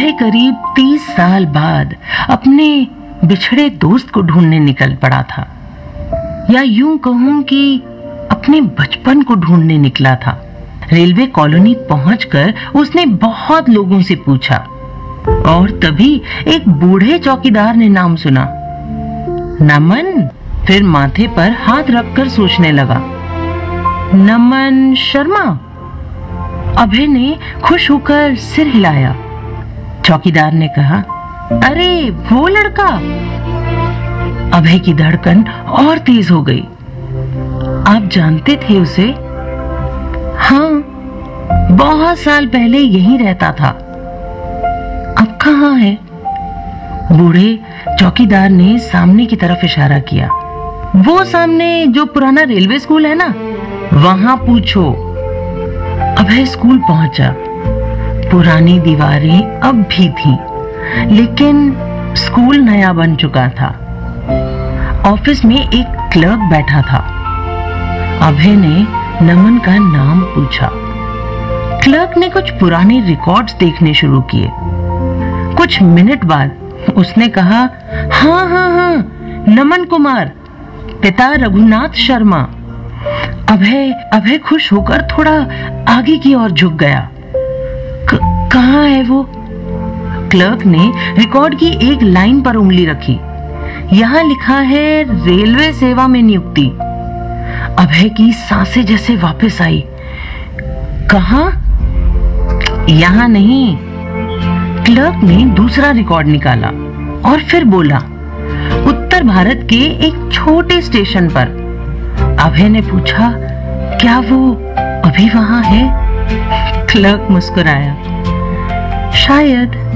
अभय करीब 30 साल बाद अपने बिछड़े दोस्त को ढूंढने निकल पड़ा था, या यूं कहूं कि अपने बचपन को ढूंढने निकला था। रेलवे कॉलोनी पहुंचकर उसने बहुत लोगों से पूछा और तभी एक बूढ़े चौकीदार ने नाम सुना, नमन। फिर माथे पर हाथ रखकर सोचने लगा, नमन शर्मा। अभय ने खुश होकर सिर हिलाया। चौकीदार ने कहा, अरे वो लड़का। अभय की धड़कन और तेज हो गई। आप जानते थे उसे? हाँ, बहुत साल पहले यहीं रहता था। अब कहाँ है? बूढ़े चौकीदार ने सामने की तरफ इशारा किया। वो सामने जो पुराना रेलवे स्कूल है ना, वहां पूछो। अभय स्कूल पहुंचा। पुरानी दीवारें अब भी थीं, लेकिन स्कूल नया बन चुका था। ऑफिस में एक क्लर्क बैठा था। अभय ने नमन का नाम पूछा। क्लर्क ने कुछ पुराने रिकॉर्ड्स देखने शुरू किए। कुछ मिनट बाद उसने कहा, हाँ हाँ हाँ, नमन कुमार, पिता रघुनाथ शर्मा। अभय खुश होकर थोड़ा आगे की ओर झुक गया। कहाँ है वो? क्लर्क ने रिकॉर्ड की एक लाइन पर उंगली रखी। यहाँ लिखा है रेलवे सेवा में नियुक्ति। अभय की सांसें जैसे वापस आई। कहाँ? यहाँ नहीं। क्लर्क ने दूसरा रिकॉर्ड निकाला और फिर बोला, उत्तर भारत के एक छोटे स्टेशन पर। अभय ने पूछा, क्या वो अभी वहां है? क्लर्क मुस्कुराया, शायद।